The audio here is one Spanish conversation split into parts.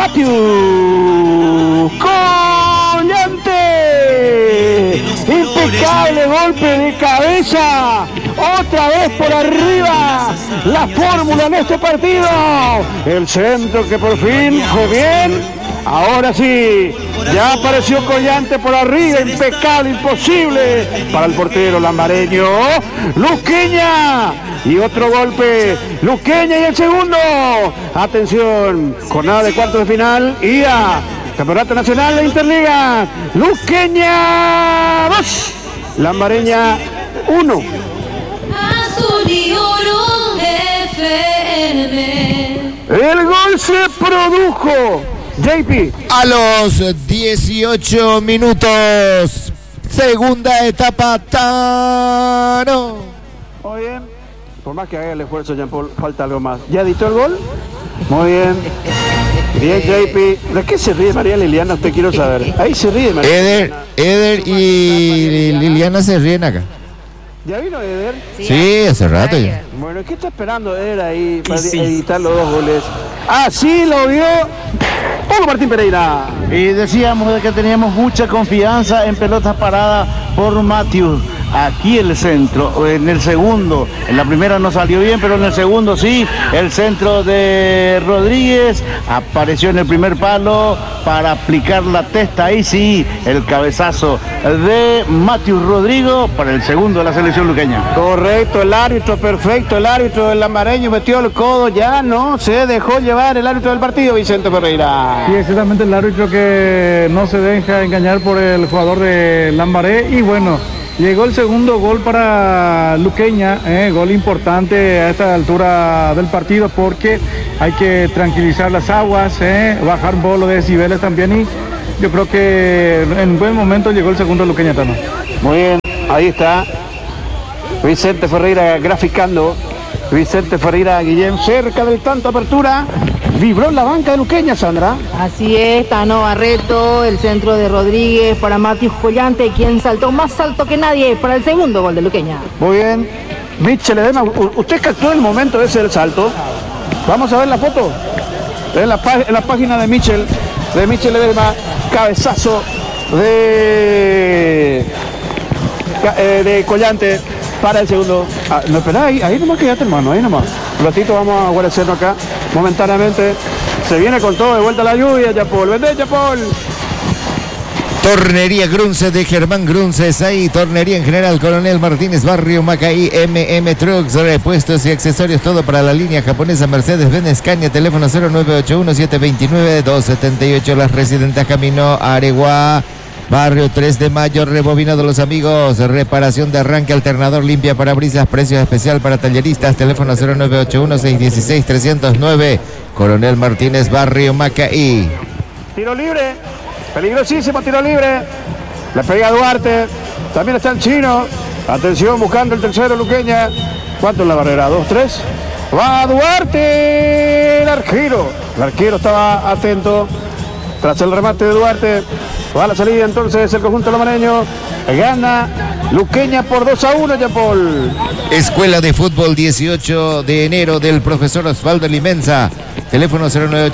Matthew Collante. Impecable golpe de cabeza. Otra vez por arriba la fórmula en este partido. El centro que por fin fue bien. Ahora sí, ya apareció Collante por arriba, impecable, imposible para el portero lambareño. Luqueña y otro golpe, Luqueña y el segundo. Atención, jornada de cuartos de final, ida, Campeonato Nacional de Interliga. Luqueña 2, lambareña 1. Azul y oro FM. El gol se produjo. JP. A los 18 minutos, segunda etapa, Tano. Muy bien. Por más que haga el esfuerzo, Jean Paul, falta algo más. ¿Ya editó el gol? Muy bien. Bien, JP. ¿De qué se ríe María Liliana? Usted quiero saber. Ahí se ríe María Liliana. Eder y Liliana se ríen acá. ¿Ya vino Eder? Sí, hace rato ya. Bueno, ¿qué está esperando Eder ahí para editar los dos goles? Ah, sí, lo vio Hugo Martín Pereira. Y decíamos de que teníamos mucha confianza en pelotas paradas por Matthew. Aquí el centro, en el segundo, en la primera no salió bien, pero en el segundo sí, el centro de Rodríguez apareció en el primer palo para aplicar la testa, ahí sí, el cabezazo de Matthew Rodrigo para el segundo de la selección luqueña. Correcto, el árbitro perfecto, el árbitro del lambareño metió el codo, ya no se dejó llevar el árbitro del partido, Vicente Ferreira. Sí, exactamente, el árbitro que no se deja engañar por el jugador de Lambaré y bueno, llegó el segundo gol para Luqueña, gol importante a esta altura del partido porque hay que tranquilizar las aguas, bajar un poco los decibeles también y yo creo que en buen momento llegó el segundo Luqueña también. Muy bien, ahí está Vicente Ferreira graficando, Vicente Ferreira Guillén cerca del tanto apertura. Vibró la banca de Luqueña, Sandra. Así es, Tano Barreto, el centro de Rodríguez para Matthew Collante, quien saltó más alto que nadie para el segundo gol de Luqueña. Muy bien. Michel Edema, ¿usted captó el momento ese del salto? Vamos a ver la foto. En la página de Michel Edema, cabezazo de Collante para el segundo. Ah, no, espera, ahí nomás quédate, hermano, ahí nomás. Un ratito vamos a guarecernos acá, momentáneamente. Se viene con todo, de vuelta la lluvia, Yapol. ¡Vende, Yapol! Tornería Grunce de Germán Grunces, ahí, tornería en general, Coronel Martínez, Barrio Macaí, MM Trucks, repuestos y accesorios, todo para la línea japonesa Mercedes-Benz Scania, teléfono 0981-729-278, Las Residentes Camino, Areguá, Barrio 3 de Mayo, rebobinado los amigos, reparación de arranque, alternador, limpia parabrisas, precio especial para talleristas, teléfono 0981-616-309, Coronel Martínez, Barrio Macaí. Tiro libre, peligrosísimo tiro libre, le pega a Duarte, también está el chino, atención buscando el tercero Luqueña, ¿cuánto en la barrera? ¿2, 3? Va Duarte, el arquero estaba atento, tras el remate de Duarte, va a la salida entonces el conjunto lambareño, gana Luqueña por 2-1, Yapol. Escuela de Fútbol 18 de enero del profesor Osvaldo Limenza, teléfono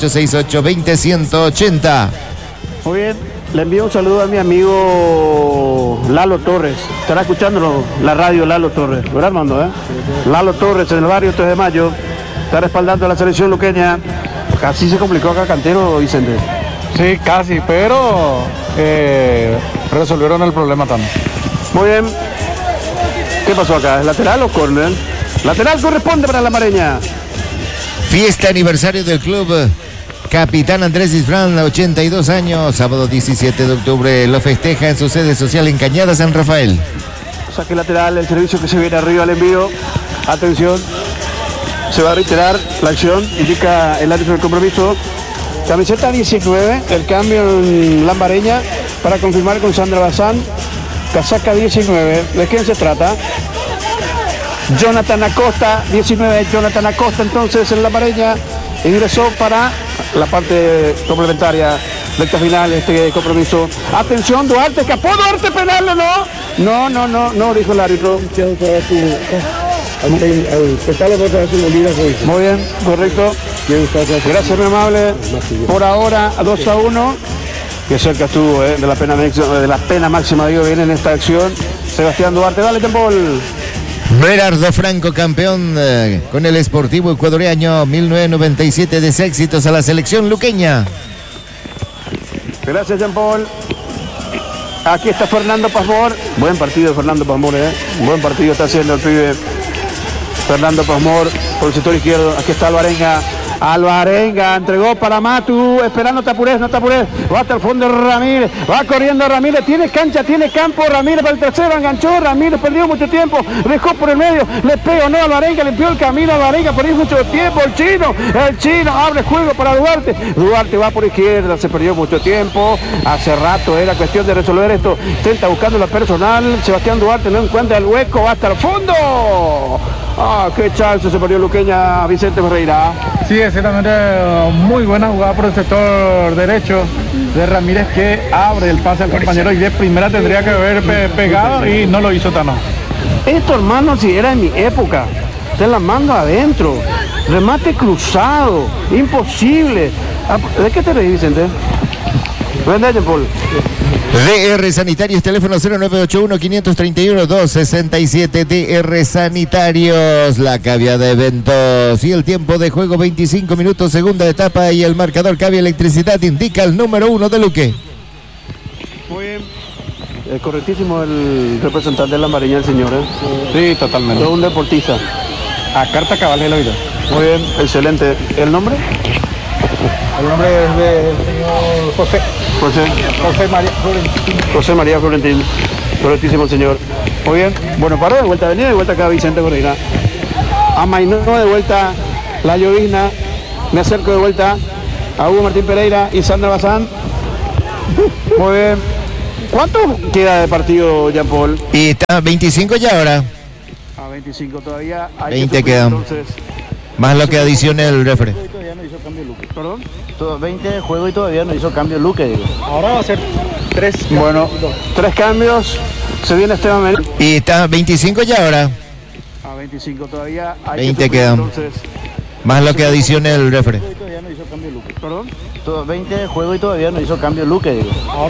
09868-20180. Muy bien, le envío un saludo a mi amigo Lalo Torres. Estará escuchando la radio Lalo Torres, ¿verdad, Armando? Lalo Torres en el barrio 3 de Mayo. Está respaldando a la selección luqueña. Casi se complicó acá, Cantero, Vicente. Sí, casi, pero resolvieron el problema también. Muy bien. ¿Qué pasó acá? ¿Es lateral o córner? Lateral corresponde para la Mareña. Fiesta aniversario del club Capitán Andrés Isfrán, 82 años, sábado 17 de octubre, lo festeja en su sede social en Cañada, San Rafael. Saque lateral, el servicio que se viene arriba al envío. Atención, se va a reiterar la acción, indica el árbitro del compromiso. Camiseta 19, el cambio en Lambareña para confirmar con Sandra Bazán. Casaca 19, ¿de quién se trata? Jonathan Acosta, 19, Jonathan Acosta entonces en Lambareña. Ingresó para la parte complementaria, recta final, este compromiso. Atención, Duarte, escapó Duarte, penal o no. No, dijo el árbitro. al petalo de otra vez en Bolívar. Muy bien, correcto. Gracias, mi amable. Por ahora, 2-1. Que cerca estuvo de la pena máxima, digo, viene en esta acción. Sebastián Duarte, dale, Tempol. Berardo Franco, campeón con el Sportivo Ecuatoriano 1997, de éxitos a la selección luqueña. Gracias, Jean Paul. Aquí está Fernando Pasmor. Buen partido, Fernando Pasmor, Buen partido está haciendo el pibe Fernando Pasmor por el sector izquierdo. Aquí está Alvarenga. Alvarenga entregó para Matu, esperando, no te apures, va hasta el fondo Ramírez, va corriendo Ramírez, tiene cancha, tiene campo, Ramírez para el tercero, enganchó, Ramírez perdió mucho tiempo, dejó por el medio, le pegó, no, Alvarenga limpió el camino, Alvarenga perdió mucho tiempo, el chino abre juego para Duarte, Duarte va por izquierda, se perdió mucho tiempo, hace rato era cuestión de resolver esto, intenta buscando la personal, Sebastián Duarte no encuentra el hueco, va hasta el fondo. Qué chance se perdió luqueña, Vicente Ferreira. Sí, exactamente, muy buena jugada por el sector derecho de Ramírez, que abre el pase al compañero y de primera tendría que haber pegado y no lo hizo Tano. Esto, hermano, si era en mi época, te la mando adentro, remate cruzado, imposible. ¿De qué te reís, Vicente? Vende, Paul. DR Sanitarios, teléfono 0981-531-267. DR Sanitarios, la cavia de eventos. Y el tiempo de juego, 25 minutos, segunda etapa. Y el marcador Cavia Electricidad indica el número 1 de Luque. Muy bien. Correctísimo el representante de la Mariña, el señor. Sí, totalmente. Es un deportista. A carta cabal de la vida. Muy bien, excelente. ¿El nombre? El nombre es del señor José María Florentín. Correctísimo el señor. Muy bien. Bueno, paró de vuelta, venía de vuelta acá Vicente Correira. Amainó de vuelta la llovizna. Me acerco de vuelta a Hugo Martín Pereira y Sandra Bazán. Muy bien. ¿Cuánto queda de partido, Jean Paul? Y está 25 ya ahora. A 25 todavía. Hay 20 quedan. Entonces. Más lo que adicione el refre. ¿Perdón? 20 de juego y todavía no hizo cambio Luque, digo. Ahora va a ser 3. Bueno, 3 cambios. Se viene Esteban Medina. Y está 25 ya ahora. A 25 todavía. Hay 20 quedan. Entonces. Más lo que adicione el refre. ¿Perdón? 20 de juego y todavía no hizo cambio Luque, digo. Ahora